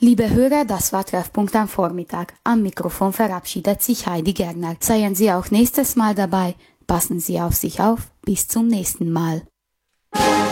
Liebe Hörer, das war Treffpunkt am Vormittag. Am Mikrofon verabschiedet sich Heidi Gerner. Seien Sie auch nächstes Mal dabei. Passen Sie auf sich auf. Bis zum nächsten Mal.